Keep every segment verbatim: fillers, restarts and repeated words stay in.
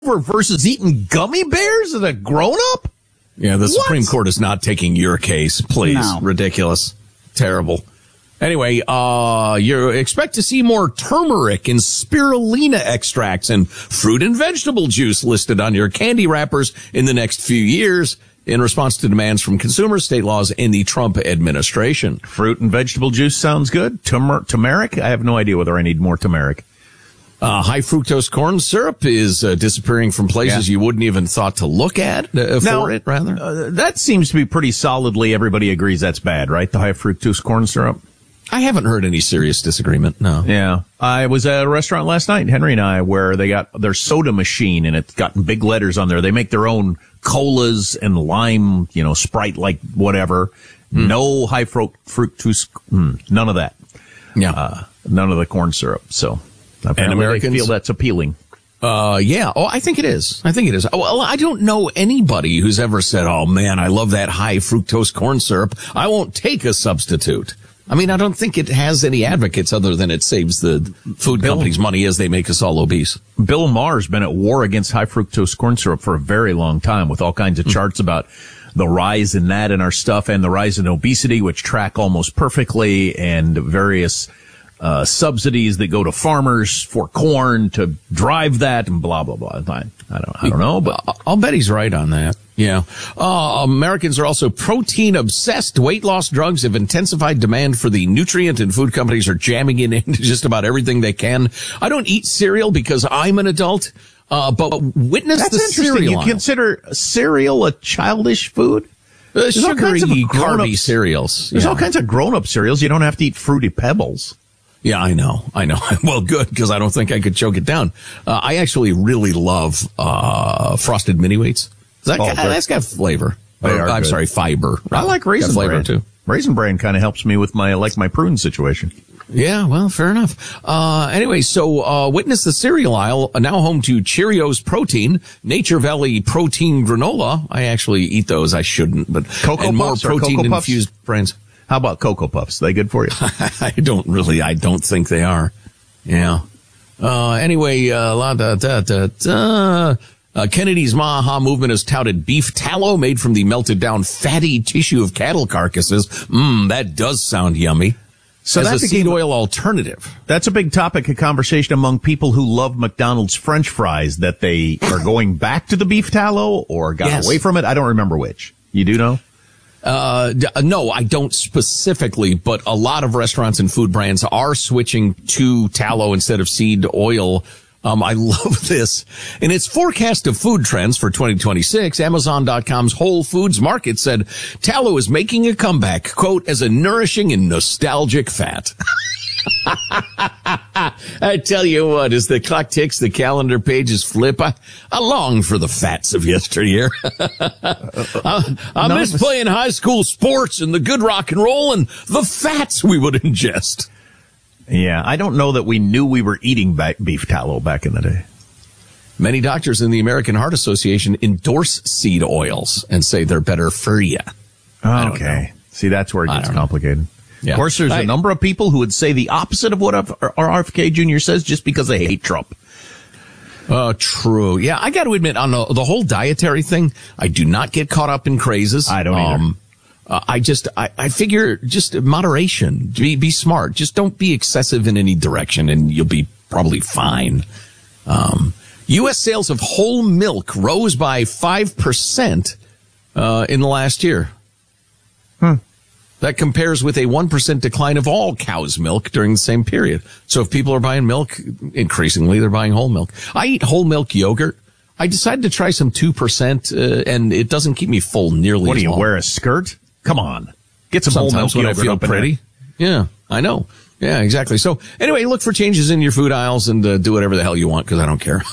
versus eating gummy bears as a grown-up? Yeah, the What? Supreme Court is not taking your case, please. No. Ridiculous. Terrible. Anyway, uh, you expect to see more turmeric and spirulina extracts and fruit and vegetable juice listed on your candy wrappers in the next few years in response to demands from consumers, state laws, and the Trump administration. Fruit and vegetable juice sounds good. Turmer- turmeric? I have no idea whether I need more turmeric. Uh, high fructose corn syrup is uh, disappearing from places Yeah. you wouldn't even thought to look at uh, for Now, it, rather. Uh, that seems to be pretty solidly, everybody agrees that's bad, right? The high fructose corn syrup? I haven't heard any serious disagreement, no. Yeah. I was at a restaurant last night, Henry and I, where they got their soda machine, and it's got big letters on there. They make their own colas and lime, you know, Sprite, like whatever. Mm. No high fru- fructose, mm, none of that. Yeah. Uh, none of the corn syrup, so... Apparently And Americans they feel that's appealing. Uh, yeah. Oh, I think it is. I think it is. Well, I don't know anybody who's ever said, oh man, I love that high fructose corn syrup. I won't take a substitute. I mean, I don't think it has any advocates other than it saves the food Bill, companies money as they make us all obese. Bill Maher's been at war against high fructose corn syrup for a very long time with all kinds of mm. charts about the rise in that in our stuff and the rise in obesity, which track almost perfectly, and various Uh, subsidies that go to farmers for corn to drive that and blah, blah, blah. I, I don't, I don't know, but I'll bet he's right on that. Yeah. Uh, Americans are also protein obsessed. Weight loss drugs have intensified demand for the nutrient, and food companies are jamming it into just about everything they can. I don't eat cereal because I'm an adult, uh, but witness that's the interesting. cereal You aisle. consider cereal a childish food? Uh, sugary, carby grown-up cereals. There's yeah. all kinds of grown-up cereals. You don't have to eat Fruity Pebbles. Yeah, I know. I know. Well, good, because I don't think I could choke it down. Uh, I actually really love uh Frosted Mini Wheats. That oh, got, that's got flavor. They Or, are I'm good. sorry, fiber. I like Raisin got flavor Bran too. Raisin Bran kind of helps me with my like my prune situation. Yeah, well, fair enough. Uh, anyway, so, uh, witness the cereal aisle, uh, now home to Cheerios Protein, Nature Valley Protein Granola. I actually eat those. I shouldn't, but Cocoa and more Puffs or Cocoa protein Puffs? infused brands. How about Cocoa Puffs? They good for you? I don't really, I don't think they are. Yeah. Uh, anyway, uh, la da da da da. Uh, Kennedy's Maha movement has touted beef tallow made from the melted down fatty tissue of cattle carcasses. Mmm, that does sound yummy. So as that's a a seed game- oil alternative. That's a big topic of conversation among people who love McDonald's French fries, that they are going back to the beef tallow or got Yes. away from it. I don't remember which. You do know? Uh, d- no, I don't specifically, but a lot of restaurants and food brands are switching to tallow instead of seed oil. Um, I love this. In its forecast of food trends for twenty twenty-six, Amazon dot com's Whole Foods Market said tallow is making a comeback, quote, as a nourishing and nostalgic fat. I tell you what, as the clock ticks, the calendar pages flip. I, I long for the fats of yesteryear. I, I None miss of us- playing high school sports and the good rock and roll and the fats we would ingest. Yeah, I don't know that we knew we were eating back beef tallow back in the day. Many doctors in the American Heart Association endorse seed oils and say they're better for you. I don't Okay. See, that's where it I gets don't know. complicated. Yeah. Of course, there's I- a number of people who would say the opposite of what R F K Junior says just because they hate Trump. Uh, true. Yeah, I got to admit, on the, the whole dietary thing, I do not get caught up in crazes. I don't either. Um, uh, I just, I, I figure just moderation. Be, be smart. Just don't be excessive in any direction and you'll be probably fine. Um, U S sales of whole milk rose by five percent, uh, in the last year. Hmm. That compares with a one percent decline of all cow's milk during the same period. So if people are buying milk, increasingly they're buying whole milk. I eat whole milk yogurt. I decided to try some two percent, uh, and it doesn't keep me full nearly What do as you long. wear, a skirt? Come on. Get some Sometimes whole when milk I yogurt feel up in pretty. Yeah, I know. Yeah, exactly. So anyway, look for changes in your food aisles and uh, do whatever the hell you want because I don't care.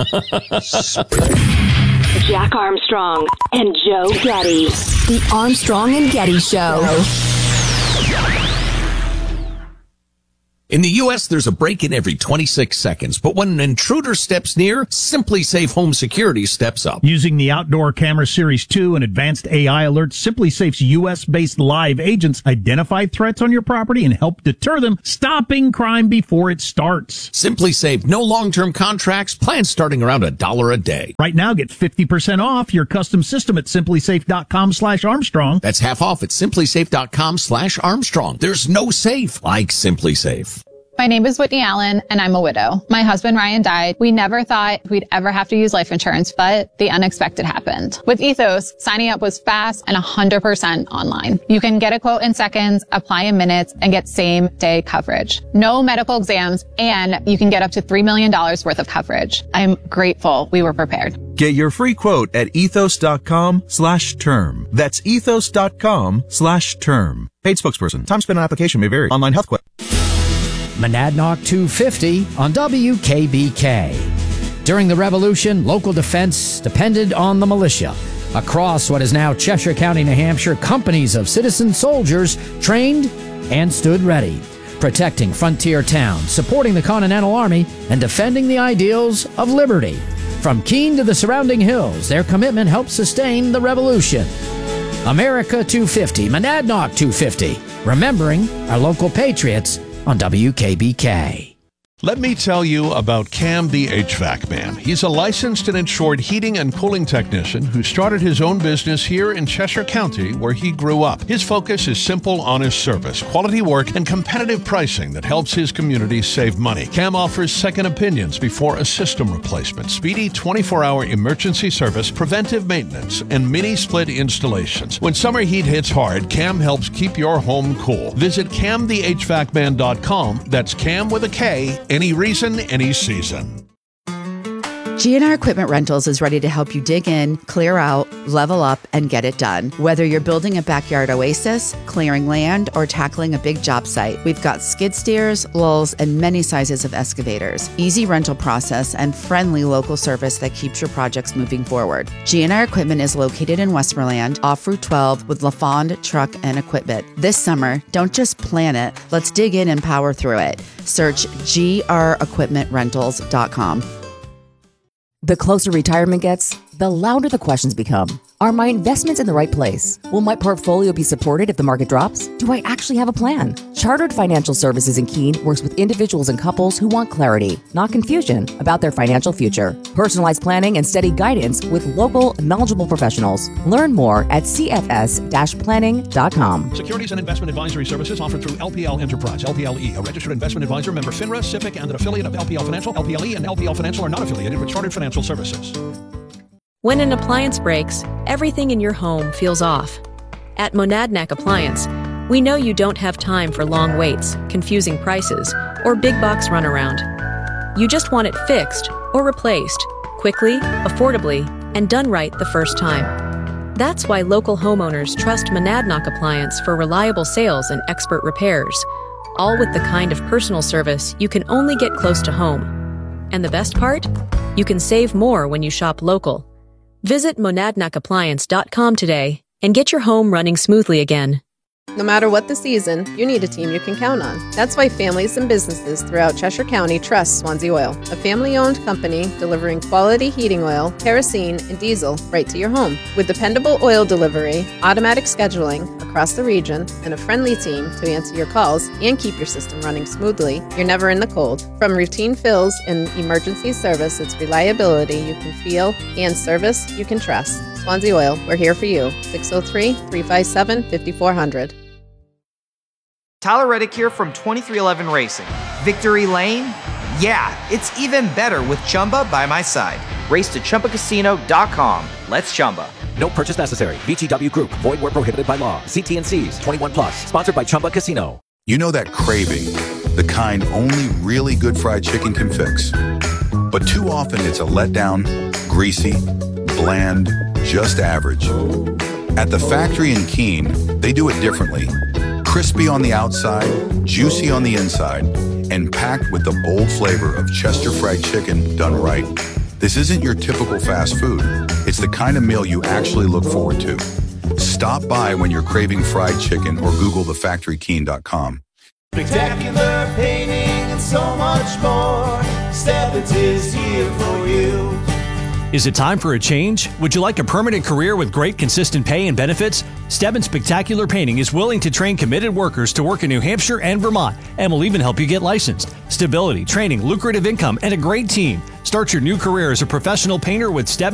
Jack Armstrong and Joe Getty. The Armstrong and Getty Show. In the U S, there's a break-in every twenty-six seconds, but when an intruder steps near, SimpliSafe Home Security steps up. Using the Outdoor Camera Series two and advanced A I alerts, SimpliSafe's U S-based live agents identify threats on your property and help deter them, stopping crime before it starts. SimpliSafe, no long-term contracts, plans starting around a dollar a day. Right now, get fifty percent off your custom system at simplysafe.com slash Armstrong. That's half off at simplysafe.com slash Armstrong. There's no safe like SimpliSafe. My name is Whitney Allen, and I'm a widow. My husband, Ryan, died. We never thought we'd ever have to use life insurance, but the unexpected happened. With Ethos, signing up was fast and one hundred percent online. You can get a quote in seconds, apply in minutes, and get same-day coverage. No medical exams, and you can get up to three million dollars worth of coverage. I'm grateful we were prepared. Get your free quote at ethos.com slash term. That's ethos.com slash term. Paid spokesperson. Time spent on application may vary. Online health question. Monadnock two fifty on W K B K. During the Revolution, local defense depended on the militia. Across what is now Cheshire County, New Hampshire, companies of citizen soldiers trained and stood ready, protecting frontier towns, supporting the Continental Army, and defending the ideals of liberty. From Keene to the surrounding hills, their commitment helped sustain the Revolution. America two fifty, Monadnock two fifty, remembering our local patriots on W K B K. Let me tell you about Cam the H V A C Man. He's a licensed and insured heating and cooling technician who started his own business here in Cheshire County, where he grew up. His focus is simple, honest service, quality work, and competitive pricing that helps his community save money. Cam offers second opinions before a system replacement, speedy twenty-four hour emergency service, preventive maintenance, and mini-split installations. When summer heat hits hard, Cam helps keep your home cool. Visit cam the h v a c man dot com. That's Cam with a K. Any reason, any season. G and R Equipment Rentals is ready to help you dig in, clear out, level up, and get it done. Whether you're building a backyard oasis, clearing land, or tackling a big job site, we've got skid steers, lulls, and many sizes of excavators. Easy rental process and friendly local service that keeps your projects moving forward. G and R Equipment is located in Westmoreland, off Route twelve, with LaFond Truck and Equipment. This summer, don't just plan it, let's dig in and power through it. Search G R equipment rentals dot com. The closer retirement gets, the louder the questions become. Are my investments in the right place? Will my portfolio be supported if the market drops? Do I actually have a plan? Chartered Financial Services in Keene works with individuals and couples who want clarity, not confusion, about their financial future. Personalized planning and steady guidance with local, knowledgeable professionals. Learn more at c f s dash planning dot com. Securities and investment advisory services offered through L P L Enterprise, L P L E, a registered investment advisor, member FINRA, SIPC, and an affiliate of L P L Financial. L P L E and L P L Financial are not affiliated with Chartered Financial Services. When an appliance breaks, everything in your home feels off. At Monadnock Appliance, we know you don't have time for long waits, confusing prices, or big box runaround. You just want it fixed or replaced, quickly, affordably, and done right the first time. That's why local homeowners trust Monadnock Appliance for reliable sales and expert repairs, all with the kind of personal service you can only get close to home. And the best part? You can save more when you shop local. Visit monadnock appliance dot com today and get your home running smoothly again. No matter what the season, you need a team you can count on. That's why families and businesses throughout Cheshire County trust Swansea Oil, a family-owned company delivering quality heating oil, kerosene, and diesel right to your home. With dependable oil delivery, automatic scheduling across the region, and a friendly team to answer your calls and keep your system running smoothly, you're never in the cold. From routine fills and emergency service, it's reliability you can feel and service you can trust. Swansea Oil, we're here for you. six oh three, three five seven, five four zero zero. Tyler Reddick here from twenty-three eleven Racing. Victory Lane? Yeah, it's even better with Chumba by my side. Race to Chumba Casino dot com. Let's Chumba. No purchase necessary. V G W Group. Void where prohibited by law. See T and C's. twenty-one plus. Sponsored by Chumba Casino. You know that craving, the kind only really good fried chicken can fix. But too often it's a letdown, greasy, bland, just average. At the factory in Keene, they do it differently. Crispy on the outside, juicy on the inside, and packed with the bold flavor of Chester fried chicken done right. This isn't your typical fast food. It's the kind of meal you actually look forward to. Stop by when you're craving fried chicken or Google the factory keene dot com. Spectacular painting so much more. Stebbins is here for you. Is it time for a change? Would you like a permanent career with great consistent pay and benefits? Stebbins Spectacular Painting is willing to train committed workers to work in New Hampshire and Vermont, and will even help you get licensed. Stability, training, lucrative income, and a great team. Start your new career as a professional painter with Stebbins